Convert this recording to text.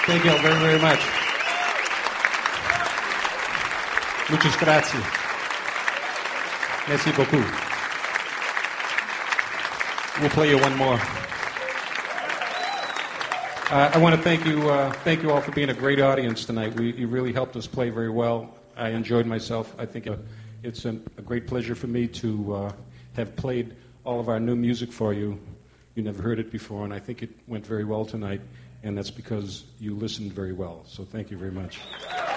Thank you all very, very much. Muchas gracias. Merci beaucoup. We'll play you one more. I want to thank you all for being a great audience tonight. You really helped us play very well. I enjoyed myself. I think it's a great pleasure for me to have played all of our new music for you. You never heard it before, and I think it went very well tonight, and that's because you listened very well. So thank you very much.